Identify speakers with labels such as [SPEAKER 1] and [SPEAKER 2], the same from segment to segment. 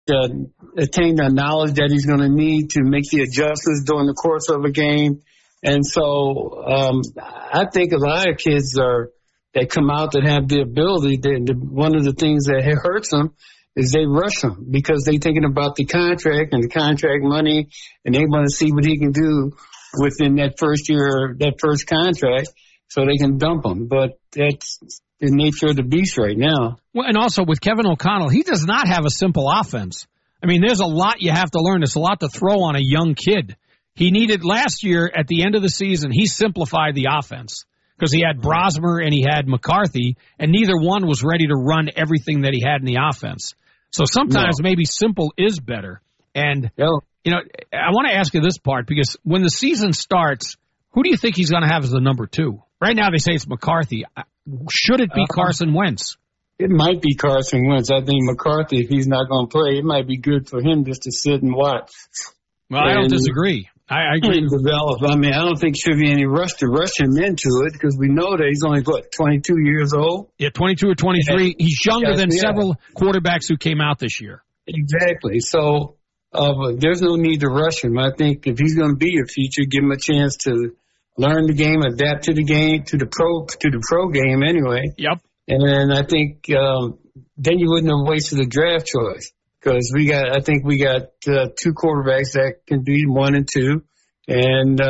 [SPEAKER 1] attain the knowledge that he's going to need to make the adjustments during the course of a game. And so I think a lot of kids that come out that have the ability, one of the things that hurts them is they rush him because they're thinking about the contract and the contract money, and they want to see what he can do within that first year, that first contract, so they can dump him. But that's the nature of the beast right now.
[SPEAKER 2] Well, and also with Kevin O'Connell, he does not have a simple offense. I mean, there's a lot you have to learn. There's a lot to throw on a young kid. He needed last year at the end of the season, he simplified the offense because he had Brosmer and he had McCarthy, and neither one was ready to run everything that he had in the offense. So sometimes maybe simple is better. And, you know, I want to ask you this part because when the season starts, who do you think he's going to have as the number 2? Right now they say it's McCarthy. Should it be Carson Wentz?
[SPEAKER 1] It might be Carson Wentz. I think McCarthy, if he's not going to play, it might be good for him just to sit and watch.
[SPEAKER 2] Well, I don't disagree. I agree.
[SPEAKER 1] Develop. I mean, I don't think should be any rush to rush him into it because we know that he's only, 22 years old?
[SPEAKER 2] Yeah, 22 or 23. He's younger than several quarterbacks who came out this year.
[SPEAKER 1] Exactly. So there's no need to rush him. I think if he's going to be a future, give him a chance to learn the game, adapt to the game, to the pro game anyway.
[SPEAKER 2] Yep.
[SPEAKER 1] And then I think then you wouldn't have wasted a draft choice. Because I think we got 2 quarterbacks that can be 1 and 2, and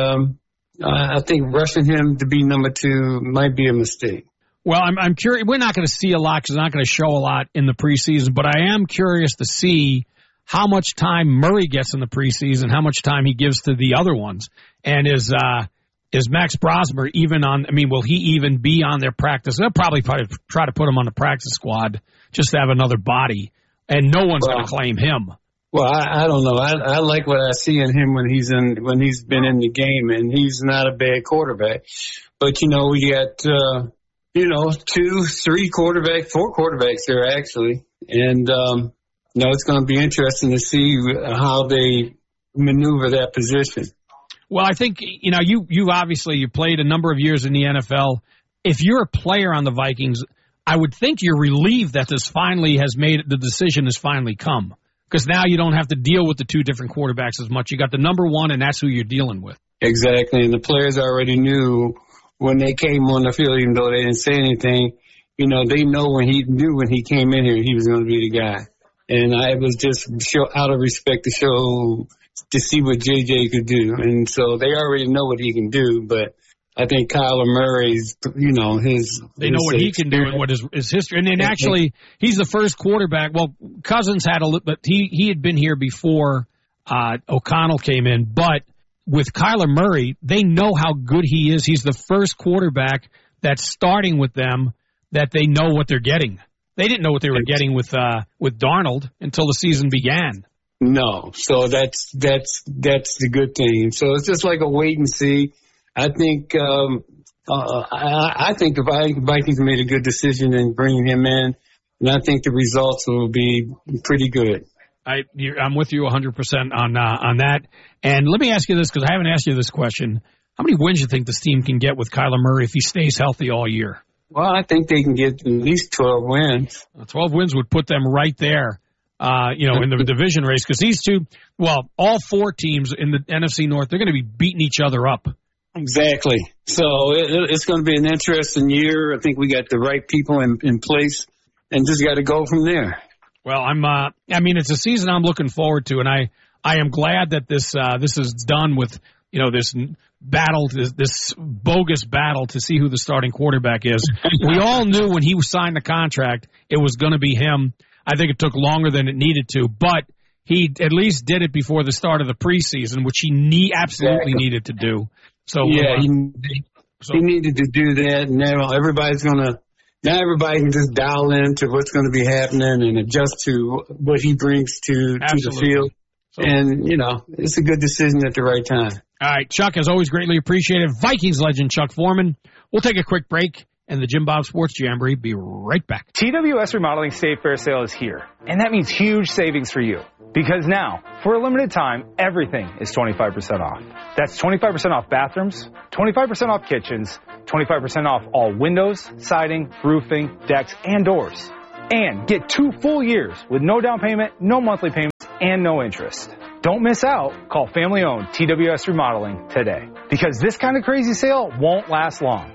[SPEAKER 1] I think rushing him to be number 2 might be a mistake.
[SPEAKER 2] Well, I'm curious. We're not going to see a lot because it's not going to show a lot in the preseason, but I am curious to see how much time Murray gets in the preseason, how much time he gives to the other ones, and is Max Brosmer even on? I mean, will he even be on their practice? They'll probably try to put him on the practice squad just to have another body. And no one's going to claim him.
[SPEAKER 1] Well, I don't know. I like what I see in him when he's been in the game, and he's not a bad quarterback. But, you know, we got, 2, 3 quarterbacks, 4 quarterbacks there actually. And, it's going to be interesting to see how they maneuver that position.
[SPEAKER 2] Well, I think, you obviously you played a number of years in the NFL. If you're a player on the Vikings, I would think you're relieved that the decision has finally come. Because now you don't have to deal with the 2 different quarterbacks as much. You got the number 1, and that's who you're dealing with.
[SPEAKER 1] Exactly, and the players already knew when they came on the field, even though they didn't say anything, they when he came in here, he was going to be the guy. And I was just out of respect to see what JJ could do. And so they already know what he can do, but I think Kyler Murray's, they know
[SPEAKER 2] what he can do and what his history. And then actually, he's the first quarterback. Well, Cousins had but he had been here before O'Connell came in. But with Kyler Murray, they know how good he is. He's the first quarterback that's starting with them that they know what they're getting. They didn't know what they were getting with Darnold until the season began.
[SPEAKER 1] No, so that's the good thing. So it's just like a wait and see. I think I think the Vikings made a good decision in bringing him in, and I think the results will be pretty good.
[SPEAKER 2] I'm with you 100% on that. And let me ask you this, because I haven't asked you this question. How many wins do you think this team can get with Kyler Murray if he stays healthy all year?
[SPEAKER 1] Well, I think they can get at least 12 wins.
[SPEAKER 2] 12 wins would put them right there, in the division race, because these two, all 4 teams in the NFC North, they're going to be beating each other up.
[SPEAKER 1] Exactly. So it's going to be an interesting year. I think we got the right people in place and just got to go from there.
[SPEAKER 2] Well, it's a season I'm looking forward to, and I am glad that this is done with, this battle, this bogus battle to see who the starting quarterback is. We all knew when he signed the contract it was going to be him. I think it took longer than it needed to, but he at least did it before the start of the preseason, which he absolutely needed to do. So
[SPEAKER 1] he needed to do that, and now everybody can just dial into what's going to be happening and adjust to what he brings to the field. So, and, it's a good decision at the right time.
[SPEAKER 2] All right, Chuck, as always, greatly appreciated. Vikings legend Chuck Foreman. We'll take a quick break, and the Jim Bob Sports Jamboree be right back.
[SPEAKER 3] TWS Remodeling Save Fair Sale is here, and that means huge savings for you. Because now, for a limited time, everything is 25% off. That's 25% off bathrooms, 25% off kitchens, 25% off all windows, siding, roofing, decks, and doors. And get 2 full years with no down payment, no monthly payment. and no interest. Don't miss out. Call family-owned TWS Remodeling today, because this kind of crazy sale won't last long.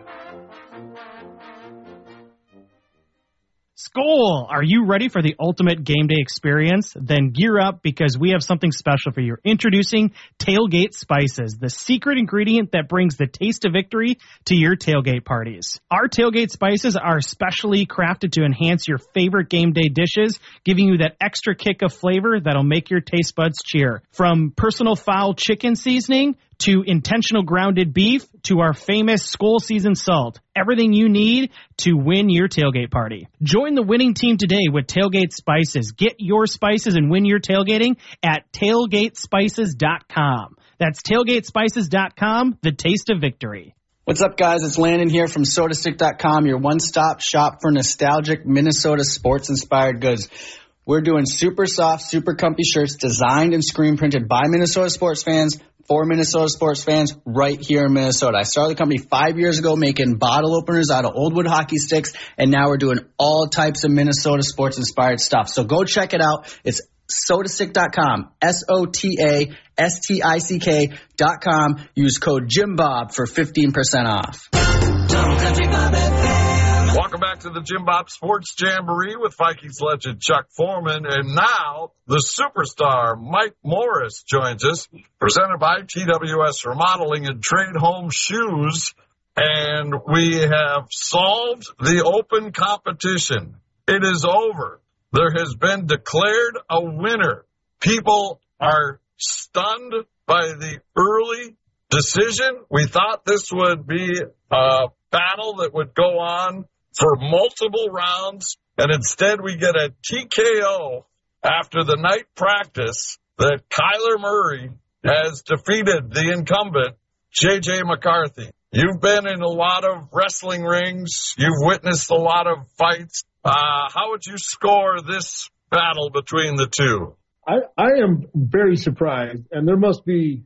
[SPEAKER 4] Skol! Are you ready for the ultimate game day experience? Then gear up, because we have something special for you. Introducing Tailgate Spices, the secret ingredient that brings the taste of victory to your tailgate parties. Our Tailgate Spices are specially crafted to enhance your favorite game day dishes, giving you that extra kick of flavor that'll make your taste buds cheer. From personal foul chicken seasoning to intentional grounded beef to our famous Skol seasoned salt. Everything you need to win your tailgate party. Join the winning team today with Tailgate Spices. Get your spices and win your tailgating at tailgatespices.com. That's tailgatespices.com, the taste of victory.
[SPEAKER 5] What's up, guys? It's Landon here from SodaStick.com, your one-stop shop for nostalgic Minnesota sports-inspired goods. We're doing super soft, super comfy shirts designed and screen printed by Minnesota sports fans for Minnesota sports fans right here in Minnesota. I started the company 5 years ago making bottle openers out of old wood hockey sticks, and now we're doing all types of Minnesota sports-inspired stuff. So go check it out. It's SodaStick.com, SotaStick.com. Use code JimBob for 15% off.
[SPEAKER 6] Welcome back to the Jim Bob Sports Jamboree with Vikings legend Chuck Foreman. And now the superstar Mike Morris joins us, presented by TWS Remodeling and Trade Home Shoes. And we have solved the open competition. It is over. There has been declared a winner. People are stunned by the early decision. We thought this would be a battle that would go on for multiple rounds, and instead we get a TKO after the night practice that Kyler Murray has defeated the incumbent, J.J. McCarthy. You've been in a lot of wrestling rings. You've witnessed a lot of fights. How would you score this battle between the two?
[SPEAKER 7] I am very surprised, and there must be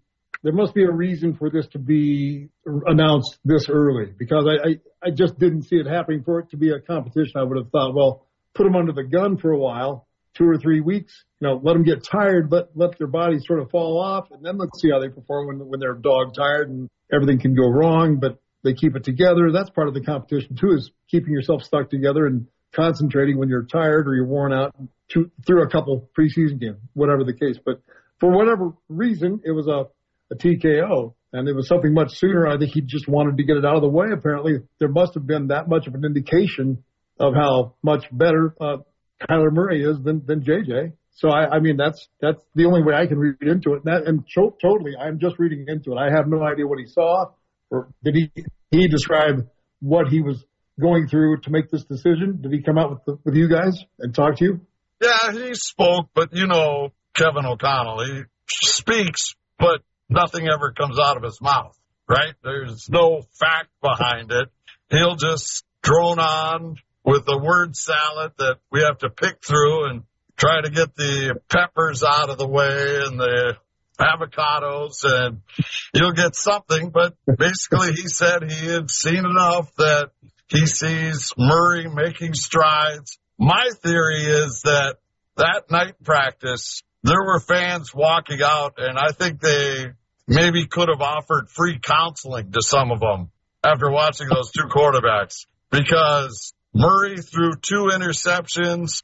[SPEAKER 7] a reason for this to be announced this early, because I just didn't see it happening. For it to be a competition, I would have thought, well, put them under the gun for a while, 2 or 3 weeks, let them get tired, let their bodies sort of fall off, and then let's see how they perform when they're dog tired and everything can go wrong, but they keep it together. That's part of the competition too, is keeping yourself stuck together and concentrating when you're tired or you're worn out through a couple preseason games, whatever the case. But for whatever reason, it was a TKO, and it was something much sooner. I think he just wanted to get it out of the way. Apparently, there must have been that much of an indication of how much better Kyler Murray is than JJ. So I mean, that's the only way I can read into it. Totally, I'm just reading into it. I have no idea what he saw, or did he describe what he was going through to make this decision? Did he come out with you guys and talk to you?
[SPEAKER 6] Yeah, he spoke, but Kevin O'Connell, he speaks, but nothing ever comes out of his mouth, right? There's no fact behind it. He'll just drone on with the word salad that we have to pick through and try to get the peppers out of the way and the avocados, and you'll get something. But basically he said he had seen enough that he sees Murray making strides. My theory is that night practice, there were fans walking out, and I think they maybe could have offered free counseling to some of them after watching those two quarterbacks, because Murray threw 2 interceptions.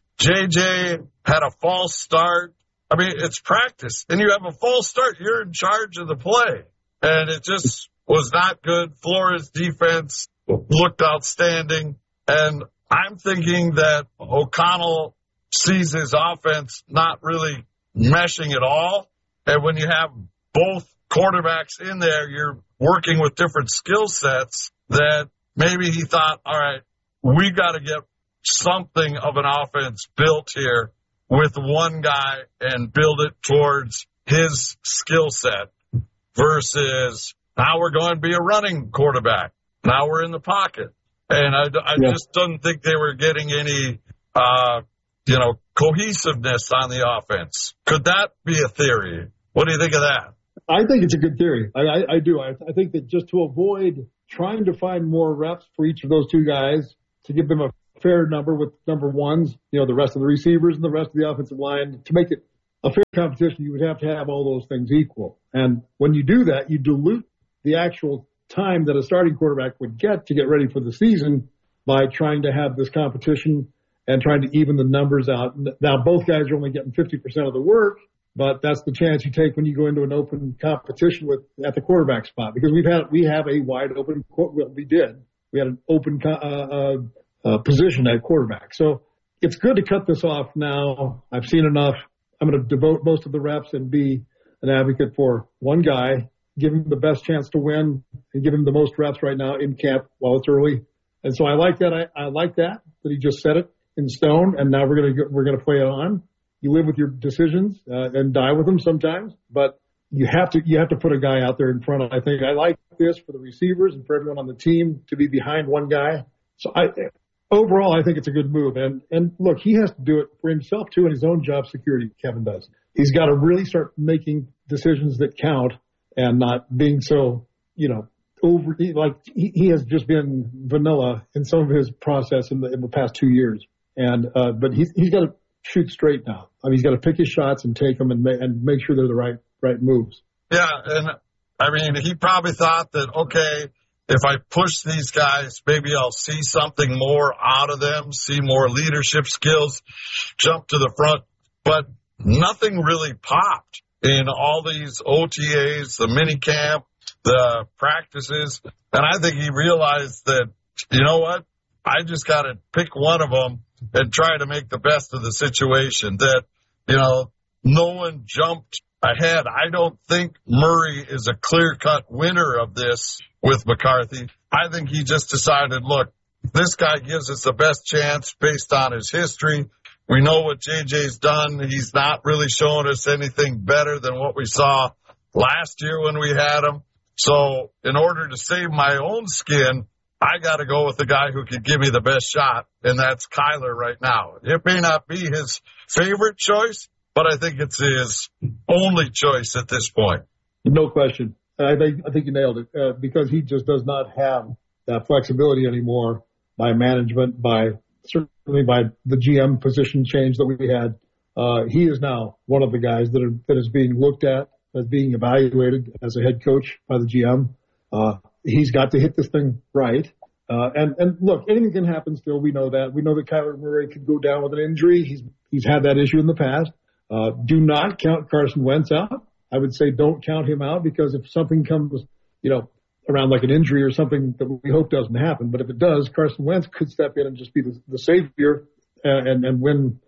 [SPEAKER 6] JJ had a false start. I mean, it's practice, and you have a false start. You're in charge of the play, and it just was not good. Flores' defense looked outstanding, and I'm thinking that O'Connell sees his offense not really meshing at all, and when you have both quarterbacks in there, you're working with different skill sets, that maybe he thought, all right, we got to get something of an offense built here with one guy and build it towards his skill set, versus now we're going to be a running quarterback. Now we're in the pocket. And I just don't think they were getting any, cohesiveness on the offense. Could that be a theory? What do you think of that?
[SPEAKER 7] I think it's a good theory. I do. I think that just to avoid trying to find more reps for each of those two guys, to give them a fair number with number ones, the rest of the receivers and the rest of the offensive line, to make it a fair competition, you would have to have all those things equal. And when you do that, you dilute the actual time that a starting quarterback would get to get ready for the season by trying to have this competition and trying to even the numbers out. Now, both guys are only getting 50% of the work, but that's the chance you take when you go into an open competition at the quarterback spot, because we have a wide open, we had an open position at quarterback. So it's good to cut this off now. I've seen enough. I'm going to devote most of the reps and be an advocate for one guy, give him the best chance to win, and give him the most reps right now in camp while it's early. And so I like that. I like that he just set it in stone, and now we're going to play it on. You live with your decisions and die with them sometimes, but you have to put a guy out there in front of. I think I like this for the receivers and for everyone on the team to be behind one guy. So overall, I think it's a good move. And look, he has to do it for himself too, and his own job security. Kevin does. He's got to really start making decisions that count and not being so, he has just been vanilla in some of his process in the past 2 years. And but he's got to shoot straight now. I mean, he's got to pick his shots and take them and make sure they're the right moves.
[SPEAKER 6] Yeah, and I mean, he probably thought that, okay, if I push these guys, maybe I'll see something more out of them, see more leadership skills, jump to the front. But nothing really popped in all these OTAs, the mini camp, the practices. And I think he realized that, you know what, I just got to pick one of them and try to make the best of the situation. That, no one jumped ahead. I don't think Murray is a clear-cut winner of this with McCarthy. I think he just decided, look, this guy gives us the best chance based on his history. We know what JJ's done. He's not really showing us anything better than what we saw last year when we had him. So in order to save my own skin, I got to go with the guy who could give me the best shot, and that's Kyler right now. It may not be his favorite choice, but I think it's his only choice at this point.
[SPEAKER 7] No question. I think you nailed it because he just does not have that flexibility anymore by management, certainly by the GM position change that we had. He is now one of the guys that is being looked at as being evaluated as a head coach by the GM. He's got to hit this thing right. And look, anything can happen still. We know that. We know that Kyler Murray could go down with an injury. He's had that issue in the past. Do not count Carson Wentz out. I would say don't count him out, because if something comes, around like an injury or something that we hope doesn't happen, but if it does, Carson Wentz could step in and just be the savior and win,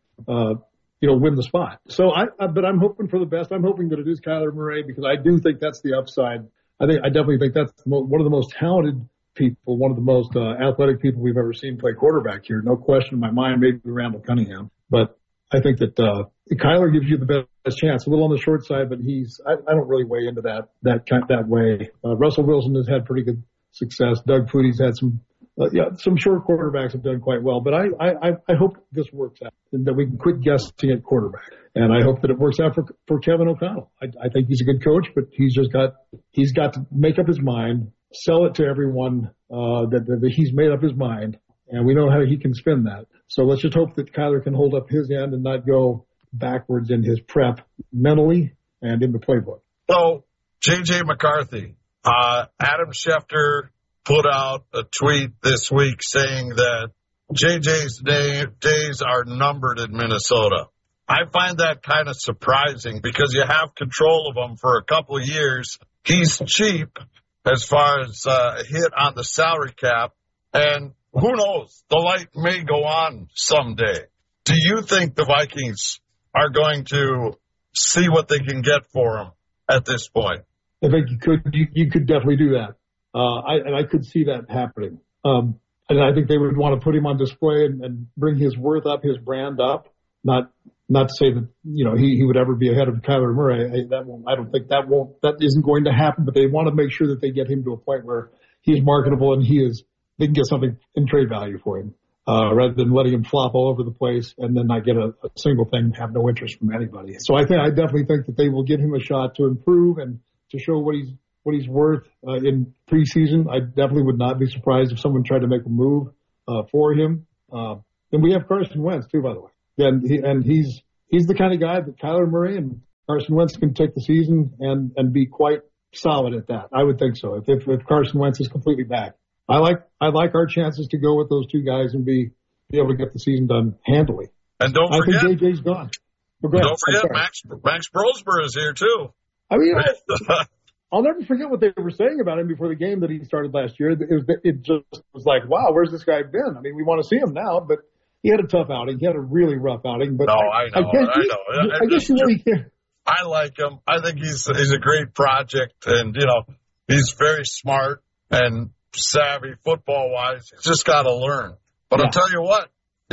[SPEAKER 7] win the spot. So but I'm hoping for the best. I'm hoping that it is Kyler Murray, because I do think that's the upside. I definitely think that's one of the most talented people, one of the most athletic people we've ever seen play quarterback here. No question in my mind, maybe Randall Cunningham. But I think that Kyler gives you the best chance. A little on the short side, but I don't really weigh into that way. Russell Wilson has had pretty good success. Doug Flutie's had some short quarterbacks have done quite well. But I hope this works out, and that we can quit guessing at quarterback. And I hope that it works out for Kevin O'Connell. I think he's a good coach, but he's got to make up his mind, sell it to everyone that he's made up his mind, and we know how he can spin that. So let's just hope that Kyler can hold up his end and not go backwards in his prep mentally and in the playbook.
[SPEAKER 6] So, J.J. McCarthy, Adam Schefter put out a tweet this week saying that J.J.'s days are numbered in Minnesota. I find that kind of surprising because you have control of him for a couple of years. He's cheap as far as a hit on the salary cap, and who knows, the light may go on someday. Do you think the Vikings are going to see what they can get for him at this point?
[SPEAKER 7] I think you could definitely do that. I could see that happening. And I think they would want to put him on display and bring his worth up, his brand up. Not to say that, he would ever be ahead of Kyler Murray. I don't think that isn't going to happen, but they want to make sure that they get him to a point where he's marketable and they can get something in trade value for him, rather than letting him flop all over the place and then not get a single thing, have no interest from anybody. So I definitely think that they will give him a shot to improve and to show what he's worth in preseason. I definitely would not be surprised if someone tried to make a move for him. And we have Carson Wentz too, by the way. And he's he's the kind of guy that Kyler Murray and Carson Wentz can take the season and be quite solid at that. I would think so. If Carson Wentz is completely back, I like our chances to go with those two guys and be able to get the season done handily.
[SPEAKER 6] And don't forget,
[SPEAKER 7] I think JJ's gone.
[SPEAKER 6] Don't forget, Max Brosber is here too.
[SPEAKER 7] I mean, I'll never forget what they were saying about him before the game that he started last year. It just was like, wow, where's this guy been? I mean, we want to see him now, but he had a tough outing. He had a really rough outing. But
[SPEAKER 6] I know.
[SPEAKER 7] I guess you really can't.
[SPEAKER 6] I like him. I think he's a great project, and he's very smart and savvy football wise. He's just got to learn. But I'll tell you what,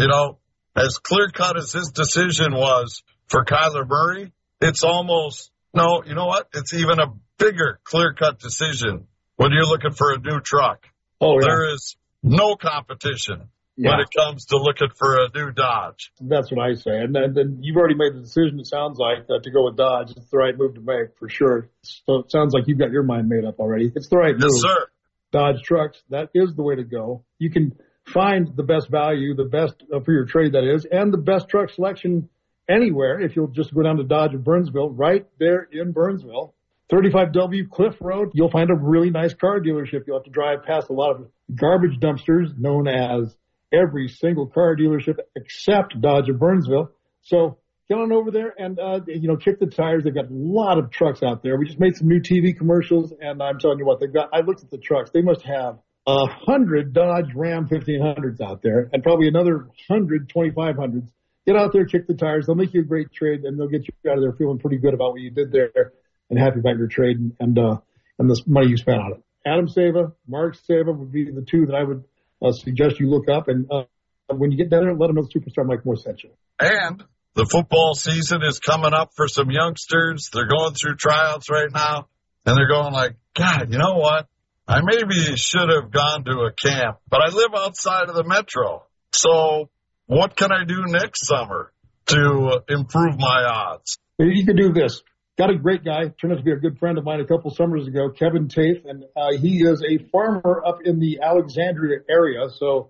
[SPEAKER 6] as clear cut as his decision was for Kyler Murray, it's almost it's even a bigger clear cut decision when you're looking for a new truck. Oh, yeah. There is no competition when it comes to looking for a new Dodge.
[SPEAKER 7] That's what I say. And then you've already made the decision, it sounds like, to go with Dodge. It's the right move to make, for sure. So it sounds like you've got your mind made up already. It's the right move.
[SPEAKER 6] Yes, sir.
[SPEAKER 7] Dodge trucks, that is the way to go. You can find the best value, the best for your trade, that is, and the best truck selection anywhere if you'll just go down to Dodge of Burnsville, right there in Burnsville. 35W Cliff Road, you'll find a really nice car dealership. You'll have to drive past a lot of garbage dumpsters known as every single car dealership except Dodge of Burnsville. So get on over there and, kick the tires. They've got a lot of trucks out there. We just made some new TV commercials, and I'm telling you what, I looked at the trucks. They must have 100 Dodge Ram 1500s out there and probably another 100 2500s. Get out there, kick the tires. They'll make you a great trade, and they'll get you out of there feeling pretty good about what you did there and happy about your trade and the money you spent on it. Adam Seva, Mark Seva would be the two that I would suggest you look up. And when you get down there, let them know Superstar Mike Moore sent you.
[SPEAKER 6] And the football season is coming up for some youngsters. They're going through tryouts right now, and they're going like, God, you know what? I maybe should have gone to a camp, but I live outside of the metro. So what can I do next summer to improve my odds?
[SPEAKER 7] You can do this. Got a great guy, turned out to be a good friend of mine a couple summers ago, Kevin Tafe, and he is a farmer up in the Alexandria area, so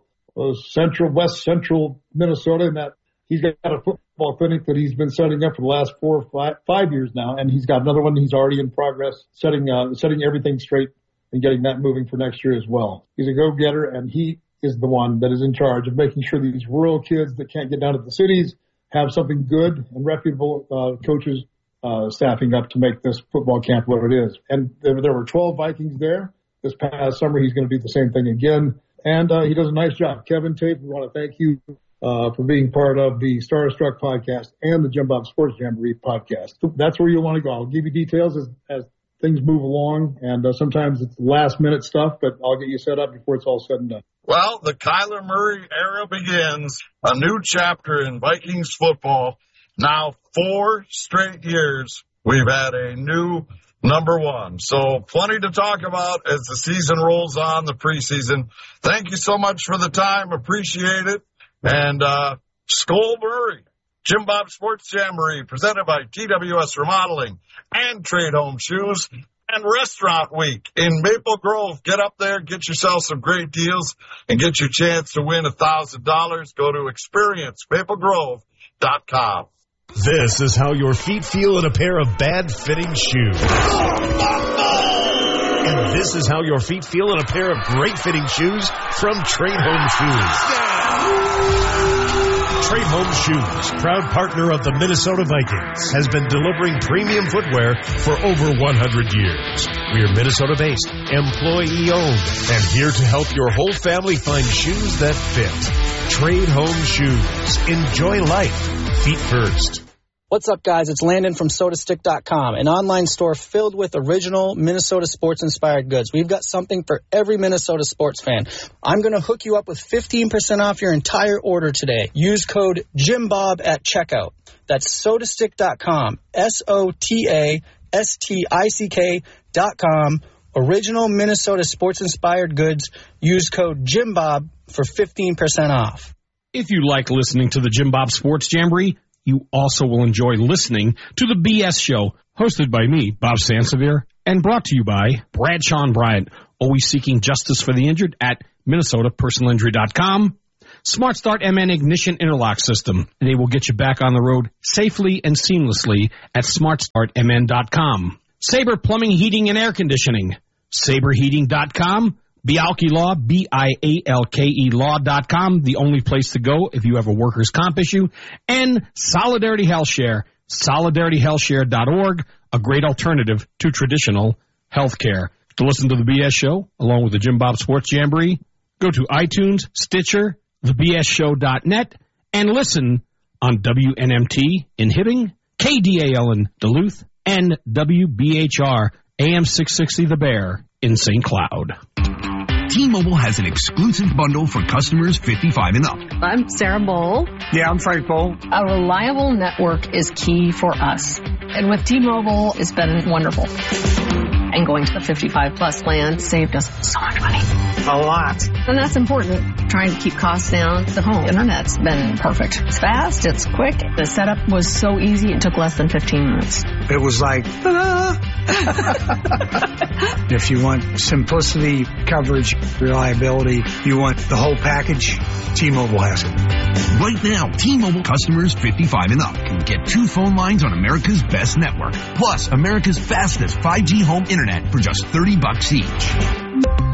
[SPEAKER 7] west central Minnesota, and that he's got a football clinic that he's been setting up for the last 4 or 5 years now, and he's got another one he's already in progress, setting everything straight and getting that moving for next year as well. He's a go-getter, and he is the one that is in charge of making sure these rural kids that can't get down to the cities have something good and reputable coaches staffing up to make this football camp what it is. And there were 12 Vikings there. This past summer, he's going to do the same thing again. And he does a nice job. Kevin Tape, we want to thank you for being part of the Starstruck podcast and the Jim Bob Sports Jamboree podcast. That's where you'll want to go. I'll give you details as things move along. And sometimes it's last-minute stuff, but I'll get you set up before it's all said and done.
[SPEAKER 6] Well, the Kyler Murray era begins. A new chapter in Vikings football. Now 4 straight years we've had a new number one. So plenty to talk about as the season rolls on, the preseason. Thank you so much for the time. Appreciate it. And Skol Murray, Jim Bob Sports Jamboree, presented by TWS Remodeling and Trade Home Shoes and Restaurant Week in Maple Grove. Get up there, get yourself some great deals, and get your chance to win $1,000. Go to experiencemaplegrove.com.
[SPEAKER 8] This is how your feet feel in a pair of bad-fitting shoes. And this is how your feet feel in a pair of great-fitting shoes from Trade Home Shoes. Trade Home Shoes, proud partner of the Minnesota Vikings, has been delivering premium footwear for over 100 years. We are Minnesota-based, employee-owned, and here to help your whole family find shoes that fit. Trade Home Shoes. Enjoy life. Feet first.
[SPEAKER 5] What's up, guys? It's Landon from SodaStick.com, an online store filled with original Minnesota sports-inspired goods. We've got something for every Minnesota sports fan. I'm going to hook you up with 15% off your entire order today. Use code JimBob at checkout. That's SodaStick.com, SodaStick.com. Original Minnesota sports-inspired goods. Use code JimBob for 15% off.
[SPEAKER 2] If you like listening to the Jim Bob Sports Jamboree, you also will enjoy listening to the BS Show, hosted by me, Bob Sansevier, and brought to you by Bradshaw and Bryant, always seeking justice for the injured at MinnesotaPersonalInjury.com. Smart Start MN Ignition Interlock System. They will get you back on the road safely and seamlessly at smartstartmn.com. Sabre Plumbing, Heating, and Air Conditioning. SabreHeating.com. Bialke Law, BIALKE Law.com, the only place to go if you have a workers' comp issue. And Solidarity Health Share, SolidarityHealthShare.org, a great alternative to traditional health care. To listen to the BS Show, along with the Jim Bob Sports Jamboree, go to iTunes, Stitcher, thebsshow.net, and listen on WNMT in Hibbing, KDAL in Duluth, and WBHR AM 660 The Bear in St. Cloud.
[SPEAKER 9] T-Mobile has an exclusive bundle for customers 55 and up.
[SPEAKER 10] I'm Sarah Bowl.
[SPEAKER 11] Yeah, I'm Frank Bowl.
[SPEAKER 10] A reliable network is key for us. And with T-Mobile, it's been wonderful. And going to the 55-plus plan saved us so much money.
[SPEAKER 11] A lot.
[SPEAKER 10] And that's important. Trying to keep costs down. The home internet's been perfect. It's fast. It's quick. The setup was so easy. It took less than 15 minutes.
[SPEAKER 11] It was like, If you want simplicity, coverage, reliability, you want the whole package, T-Mobile has it.
[SPEAKER 9] Right now, T-Mobile customers 55 and up can get 2 phone lines on America's best network, plus America's fastest 5G home internet for just $30 each.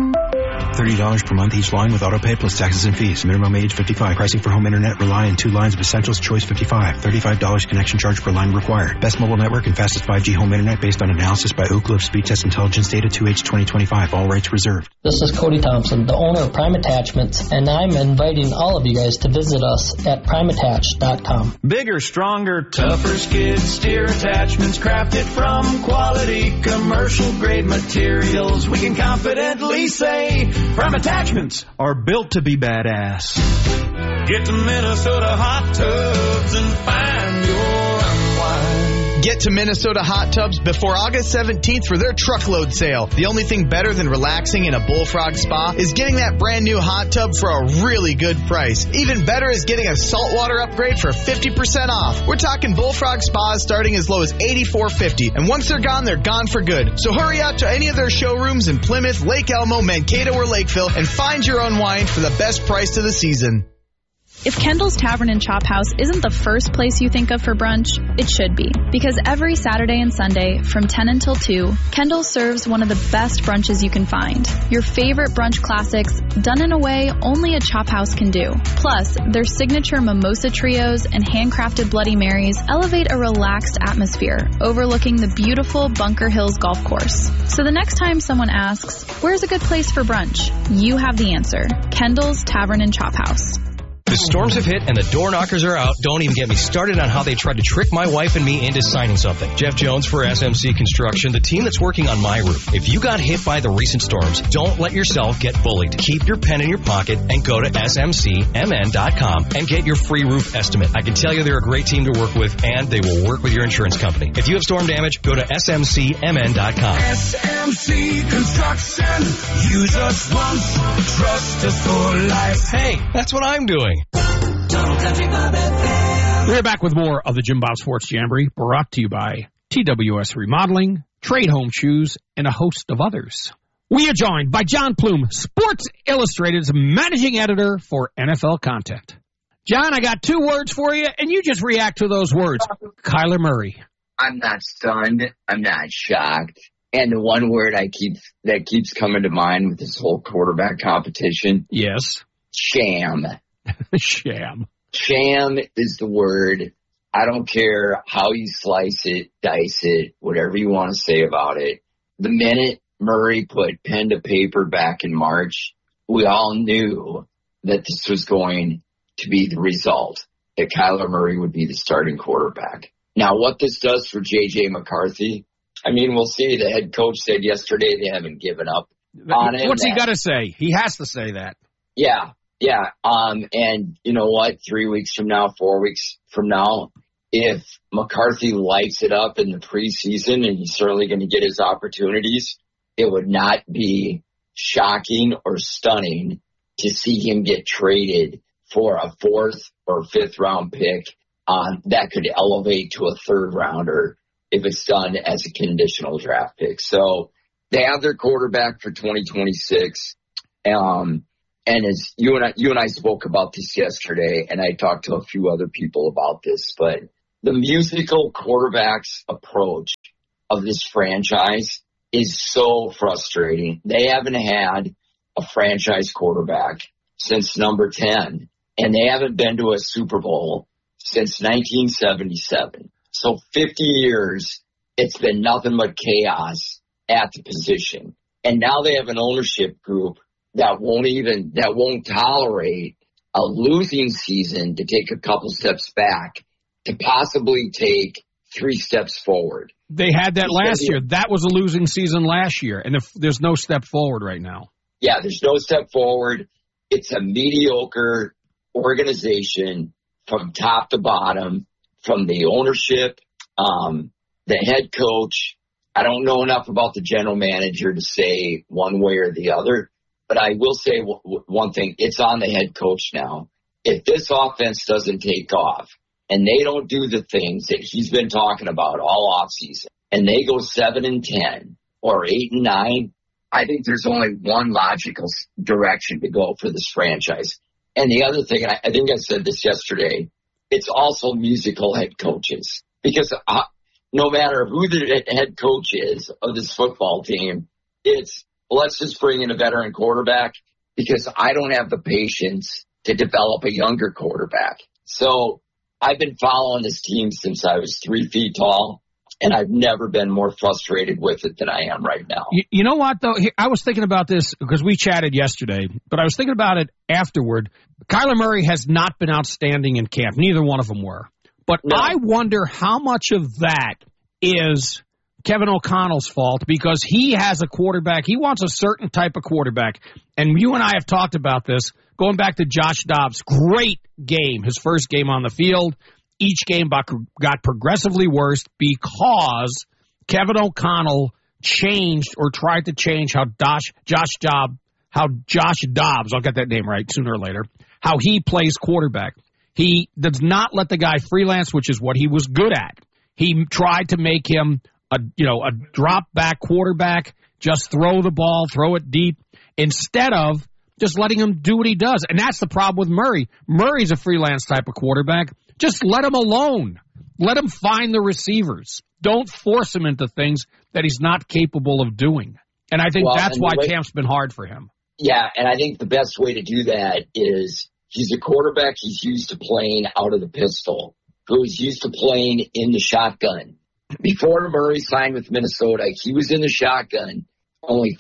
[SPEAKER 12] $30 per month each line with autopay plus taxes and fees. Minimum age 55. Pricing for home internet rely on 2 lines of essentials. Choice 55. $35 connection charge per line required. Best mobile network and fastest 5G home internet based on analysis by Oak Grove Speed Test Intelligence Data 2H 2025. All rights reserved.
[SPEAKER 13] This is Cody Thompson, the owner of Prime Attachments, and I'm inviting all of you guys to visit us at primeattach.com.
[SPEAKER 14] Bigger, stronger, tougher skid steer attachments crafted from quality commercial grade materials. We can confidently say Prime Attachments are built to be badass. Get to Minnesota Hot Tubs and find your unwind.
[SPEAKER 15] Get to Minnesota Hot Tubs before August 17th for their truckload sale. The only thing better than relaxing in a Bullfrog spa is getting that brand new hot tub for a really good price. Even better is getting a saltwater upgrade for 50% off. We're talking Bullfrog spas starting as low as $84.50, and once they're gone for good. So hurry out to any of their showrooms in Plymouth, Lake Elmo, Mankato, or Lakeville and find your unwind for the best price of the season.
[SPEAKER 16] If Kendall's Tavern and Chop House isn't the first place you think of for brunch, it should be. Because every Saturday and Sunday, from 10 until 2, Kendall serves one of the best brunches you can find. Your favorite brunch classics, done in a way only a Chop House can do. Plus, their signature mimosa trios and handcrafted Bloody Marys elevate a relaxed atmosphere, overlooking the beautiful Bunker Hills Golf Course. So the next time someone asks, where's a good place for brunch? You have the answer. Kendall's Tavern and Chop House.
[SPEAKER 17] The storms have hit and the door knockers are out. Don't even get me started on how they tried to trick my wife and me into signing something. Jeff Jones for SMC Construction, the team that's working on my roof. If you got hit by the recent storms, don't let yourself get bullied. Keep your pen in your pocket and go to smcmn.com and get your free roof estimate. I can tell you they're a great team to work with, and they will work with your insurance company. If you have storm damage, go to smcmn.com.
[SPEAKER 14] SMC Construction. Use us once, trust us for life.
[SPEAKER 17] Hey, that's what I'm doing.
[SPEAKER 2] We're back with more of the Jim Bob Sports Jamboree, brought to you by TWS Remodeling, Trade Home Shoes, and a host of others. We are joined by John Plume, Sports Illustrated's managing editor for NFL content. John, I got 2 words for you, and you just react to those words. Kyler Murray.
[SPEAKER 18] I'm not stunned. I'm not shocked. And the one word that keeps coming to mind with this whole quarterback competition.
[SPEAKER 2] Yes.
[SPEAKER 18] Sham.
[SPEAKER 2] Sham.
[SPEAKER 18] Sham is the word. I don't care how you slice it, dice it, whatever you want to say about it. The minute Murray put pen to paper back in March, we all knew that this was going to be the result, that Kyler Murray would be the starting quarterback. Now, what this does for J.J. McCarthy, I mean, we'll see. The head coach said yesterday they haven't given up on it.
[SPEAKER 2] What's he got to say? He has to say that.
[SPEAKER 18] Yeah. And you know what? 3 weeks from now, 4 weeks from now, if McCarthy lights it up in the preseason, and he's certainly going to get his opportunities, it would not be shocking or stunning to see him get traded for a 4th or 5th round pick that could elevate to a 3rd rounder if it's done as a conditional draft pick. So they have their quarterback for 2026. And And as you and I spoke about this yesterday, and I talked to a few other people about this, but the musical quarterback's approach of this franchise is so frustrating. They haven't had a franchise quarterback since number 10, and they haven't been to a Super Bowl since 1977. So 50 years, it's been nothing but chaos at the position. And now they have an ownership group that won't tolerate a losing season to take a couple steps back to possibly take 3 steps forward.
[SPEAKER 2] They had that last year. That was a losing season last year, and there's no step forward right now.
[SPEAKER 18] Yeah, there's no step forward. It's a mediocre organization from top to bottom, from the ownership, the head coach. I don't know enough about the general manager to say one way or the other, but I will say one thing. It's on the head coach now. If this offense doesn't take off and they don't do the things that he's been talking about all offseason, and they go 7-10 or 8-9, I think there's only one logical direction to go for this franchise. And the other thing, I think I said this yesterday, it's also musical head coaches. Because no matter who the head coach is of this football team, it's let's just bring in a veteran quarterback because I don't have the patience to develop a younger quarterback. So I've been following this team since I was 3 feet tall, and I've never been more frustrated with it than I am right now.
[SPEAKER 2] You know what, though? I was thinking about this because we chatted yesterday, but I was thinking about it afterward. Kyler Murray has not been outstanding in camp. Neither one of them were. But no. I wonder how much of that is Kevin O'Connell's fault because he has a quarterback. He wants a certain type of quarterback. And you and I have talked about this going back to Josh Dobbs. Great game, his first game on the field. Each game got progressively worse because Kevin O'Connell changed or tried to change how Josh Dobbs, I'll get that name right sooner or later, how he plays quarterback. He does not let the guy freelance, which is what he was good at. He tried to make him a drop back quarterback, just throw the ball, throw it deep, instead of just letting him do what he does. And that's the problem with Murray. Murray's a freelance type of quarterback. Just let him alone. Let him find the receivers. Don't force him into things that he's not capable of doing. And I think that's why camp's been hard for him.
[SPEAKER 18] Yeah, and I think the best way to do that is he's a quarterback he's used to playing out of the pistol, who's used to playing in the shotgun. Before Murray signed with Minnesota, he was in the shotgun only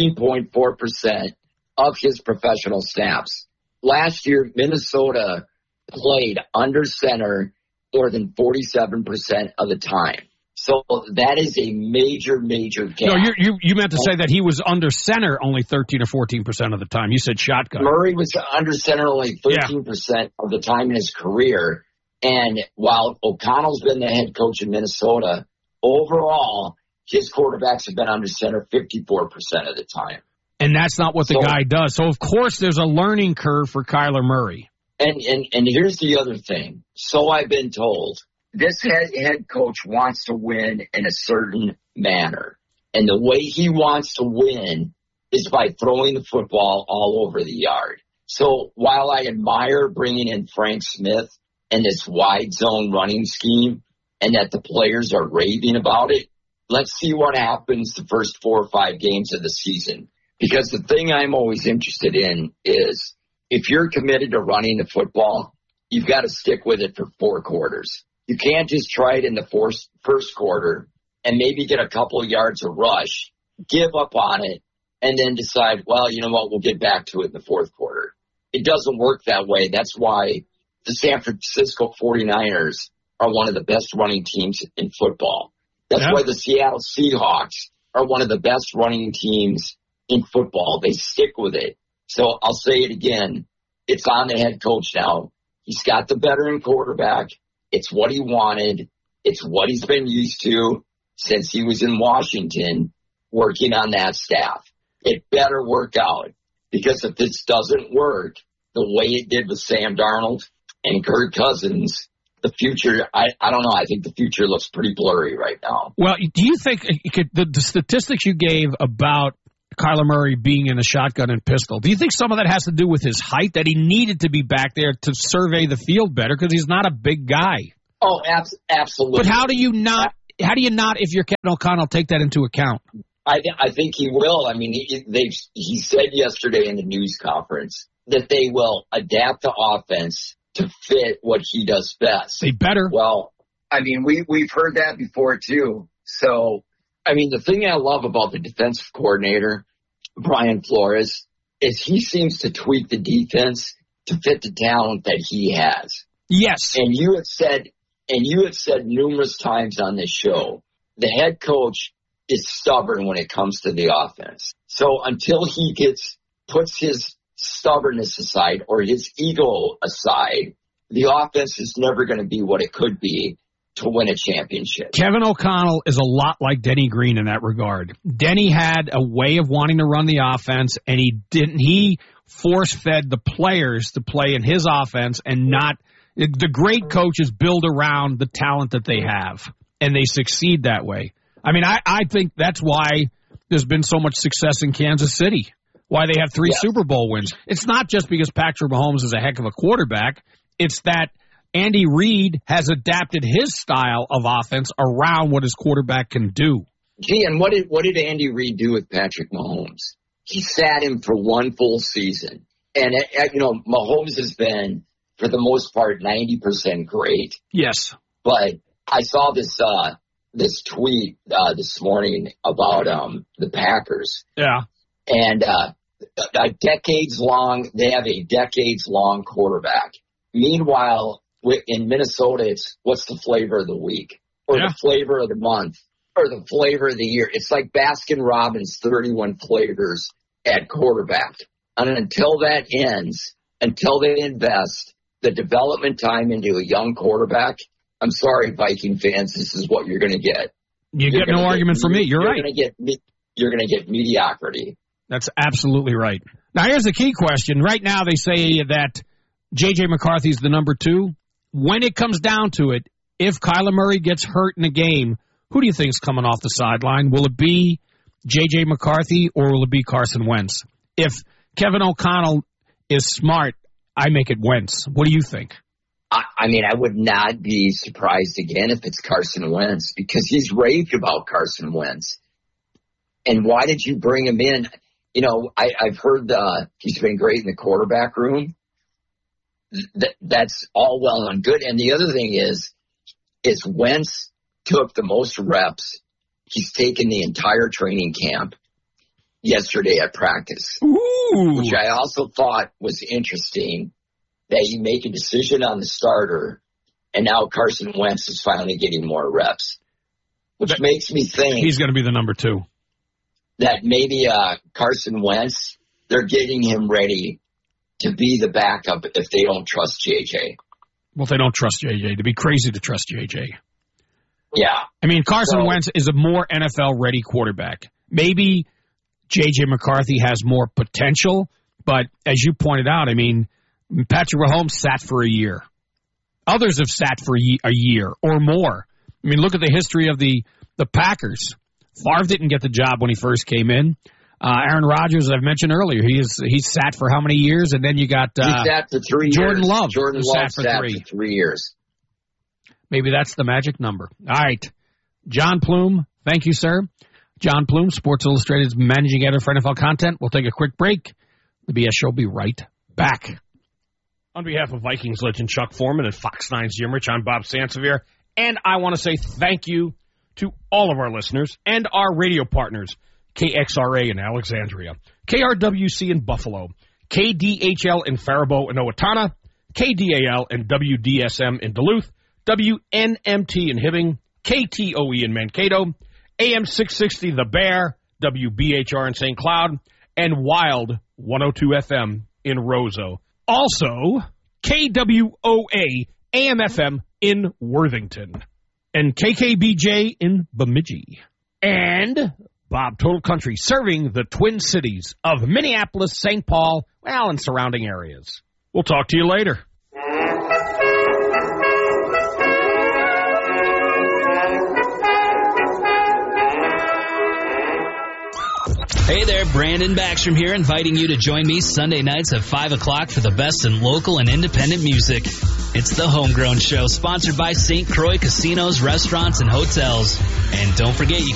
[SPEAKER 18] 13.4% of his professional snaps. Last year, Minnesota played under center more than 47% of the time. So that is a major, major gap.
[SPEAKER 2] No, you meant to say that he was under center only 13 or 14% of the time. You said shotgun.
[SPEAKER 18] Murray was under center only 13% of the time in his career. And while O'Connell's been the head coach in Minnesota, overall, his quarterbacks have been under center 54% of the time.
[SPEAKER 2] And that's not what the guy does. So, of course, there's a learning curve for Kyler Murray.
[SPEAKER 18] And here's the other thing. So I've been told. This head coach wants to win in a certain manner. And the way he wants to win is by throwing the football all over the yard. So while I admire bringing in Frank Smith and this wide zone running scheme and that the players are raving about it, let's see what happens the first 4 or 5 games of the season. Because the thing I'm always interested in is if you're committed to running the football, you've got to stick with it for 4 quarters. You can't just try it in the first quarter and maybe get a couple of yards of rush, give up on it, and then decide, well, you know what, we'll get back to it in the 4th quarter. It doesn't work that way. That's why the San Francisco 49ers are one of the best running teams in football. That's why the Seattle Seahawks are one of the best running teams in football. They stick with it. So I'll say it again. It's on the head coach now. He's got the veteran quarterback. It's what he wanted. It's what he's been used to since he was in Washington working on that staff. It better work out, because if this doesn't work the way it did with Sam Darnold and Kirk Cousins, the future, I don't know. I think the future looks pretty blurry right now.
[SPEAKER 2] Well, do you think the statistics you gave about Kyler Murray being in a shotgun and pistol. Do you think some of that has to do with his height, that he needed to be back there to survey the field better because he's not a big guy?
[SPEAKER 18] Oh, absolutely.
[SPEAKER 2] But how do you not, if you're Kevin O'Connell, take that into account?
[SPEAKER 18] I think he will. I mean, he said yesterday in the news conference that they will adapt the offense to fit what he does best.
[SPEAKER 2] They better.
[SPEAKER 18] Well, I mean, we've heard that before too. So, I mean, the thing I love about the defensive coordinator, Brian Flores, is he seems to tweak the defense to fit the talent that he has.
[SPEAKER 2] Yes.
[SPEAKER 18] And you have said numerous times on this show, the head coach is stubborn when it comes to the offense. So until he puts his stubbornness aside or his ego aside, the offense is never going to be what it could be to win a championship.
[SPEAKER 2] Kevin O'Connell is a lot like Denny Green in that regard. Denny had a way of wanting to run the offense, and he force-fed the players to play in his offense and not – the great coaches build around the talent that they have, and they succeed that way. I mean, I think that's why there's been so much success in Kansas City, why they have 3 Super Bowl wins. It's not just because Patrick Mahomes is a heck of a quarterback. It's that Andy Reid has adapted his style of offense around what his quarterback can do.
[SPEAKER 18] Gee, and what did Andy Reid do with Patrick Mahomes? He sat him for one full season. And, Mahomes has been, for the most part, 90% great.
[SPEAKER 2] Yes.
[SPEAKER 18] But I saw this tweet this morning about the Packers.
[SPEAKER 2] Yeah.
[SPEAKER 18] And they have a decades-long quarterback. Meanwhile, in Minnesota, it's what's the flavor of the week or the flavor of the month or the flavor of the year. It's like Baskin-Robbins 31 flavors at quarterback. And until that ends, until they invest the development time into a young quarterback, I'm sorry, Viking fans, this is what you're going to get.
[SPEAKER 2] You get no argument from me. You're right.
[SPEAKER 18] You're going to get mediocrity.
[SPEAKER 2] That's absolutely right. Now, here's the key question. Right now, they say that J.J. McCarthy's the number 2. When it comes down to it, if Kyler Murray gets hurt in a game, who do you think is coming off the sideline? Will it be J.J. McCarthy or will it be Carson Wentz? If Kevin O'Connell is smart, I make it Wentz. What do you think?
[SPEAKER 18] I mean, I would not be surprised again if it's Carson Wentz because he's raved about Carson Wentz. And why did you bring him in? I've heard he's been great in the quarterback room. That's all well and good. And the other thing is Wentz took the most reps he's taken the entire training camp yesterday at practice.
[SPEAKER 2] Ooh.
[SPEAKER 18] Which I also thought was interesting, that you make a decision on the starter, and now Carson Wentz is finally getting more reps, which makes me think
[SPEAKER 2] he's going to be the number 2.
[SPEAKER 18] That maybe Carson Wentz, they're getting him ready to be the backup if they don't trust JJ.
[SPEAKER 2] Well, if they don't trust JJ, it'd be crazy to trust JJ.
[SPEAKER 18] Yeah.
[SPEAKER 2] I mean, Carson Wentz is a more NFL-ready quarterback. Maybe J.J. McCarthy has more potential, but as you pointed out, I mean, Patrick Mahomes sat for a year. Others have sat for a year or more. I mean, look at the history of the Packers. Favre didn't get the job when he first came in. Aaron Rodgers, I've mentioned earlier, he sat for how many years? And then you got
[SPEAKER 18] he sat for 3 years.
[SPEAKER 2] Jordan Love.
[SPEAKER 18] Jordan Love
[SPEAKER 2] sat for
[SPEAKER 18] 3 years.
[SPEAKER 2] Maybe that's the magic number. All right. John Plume, thank you, sir. John Plume, Sports Illustrated's managing editor for NFL content. We'll take a quick break. The BS Show will be right back. On behalf of Vikings legend Chuck Foreman and Fox 9's Jim Rich, I'm Bob Sansevier. And I want to say thank you to all of our listeners and our radio partners, KXRA in Alexandria, KRWC in Buffalo, KDHL in Faribault and Owatonna, KDAL and WDSM in Duluth, WNMT in Hibbing, KTOE in Mankato, AM 660 The Bear, WBHR in St. Cloud, and Wild 102 FM in Roseau. Also, KWOA AM FM in Worthington, and KKBJ in Bemidji, and Bob Total Country serving the Twin Cities of Minneapolis, St. Paul, and surrounding areas. We'll talk to you later.
[SPEAKER 19] Hey there, Brandon Backstrom here, inviting you to join me Sunday nights at 5 o'clock for the best in local and independent music. It's the Homegrown Show, sponsored by St. Croix Casinos, Restaurants, and Hotels. And don't forget, you